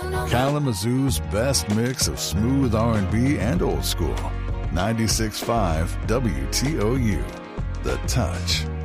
Kalamazoo's best mix of smooth R&B and old school. 96.5 WTOU. The Touch.